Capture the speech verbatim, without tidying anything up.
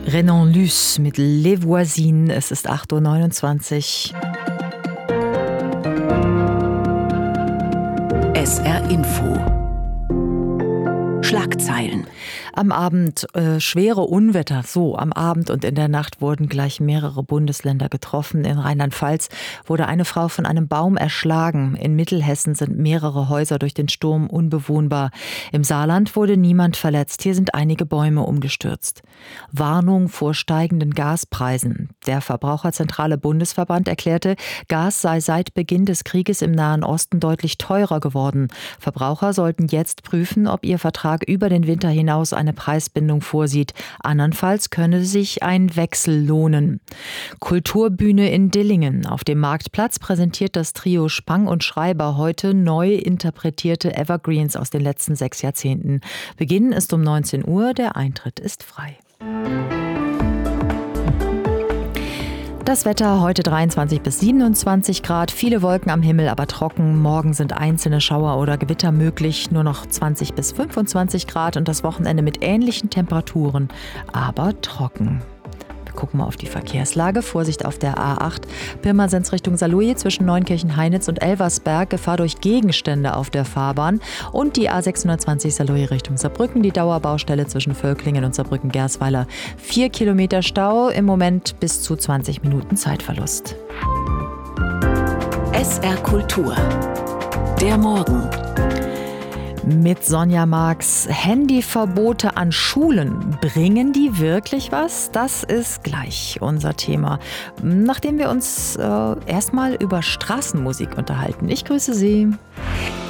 Renan Luce mit Les Voisines. Es ist acht Uhr neunundzwanzig. S R Info. Schlagzeilen. Am Abend äh, schwere Unwetter. So, am Abend und in der Nacht wurden gleich mehrere Bundesländer getroffen. In Rheinland-Pfalz wurde eine Frau von einem Baum erschlagen. In Mittelhessen sind mehrere Häuser durch den Sturm unbewohnbar. Im Saarland wurde niemand verletzt. Hier sind einige Bäume umgestürzt. Warnung vor steigenden Gaspreisen. Der Verbraucherzentrale Bundesverband erklärte, Gas sei seit Beginn des Krieges im Nahen Osten deutlich teurer geworden. Verbraucher sollten jetzt prüfen, ob ihr Vertrag über den Winter hinaus eine Preisbindung vorsieht. Andernfalls könne sich ein Wechsel lohnen. Kulturbühne in Dillingen. Auf dem Marktplatz präsentiert das Trio Spang und Schreiber heute neu interpretierte Evergreens aus den letzten sechs Jahrzehnten. Beginn ist um neunzehn Uhr, der Eintritt ist frei. Das Wetter heute dreiundzwanzig bis siebenundzwanzig Grad, viele Wolken am Himmel, aber trocken. Morgen sind einzelne Schauer oder Gewitter möglich, nur noch zwanzig bis fünfundzwanzig Grad und das Wochenende mit ähnlichen Temperaturen, aber trocken. Wir gucken mal auf die Verkehrslage. Vorsicht auf der A acht, Pirmasens Richtung Saarlouis zwischen Neunkirchen-Heinitz und Elversberg, Gefahr durch Gegenstände auf der Fahrbahn. Und die A sechshundertzwanzig Saarlouis Richtung Saarbrücken, die Dauerbaustelle zwischen Völklingen und Saarbrücken-Gersweiler. Vier Kilometer Stau, im Moment bis zu zwanzig Minuten Zeitverlust. S R Kultur. Der Morgen. Mit Sonja Marx. Handyverbote an Schulen. Bringen die wirklich was? Das ist gleich unser Thema. Nachdem wir uns äh, erstmal über Straßenmusik unterhalten. Ich grüße Sie.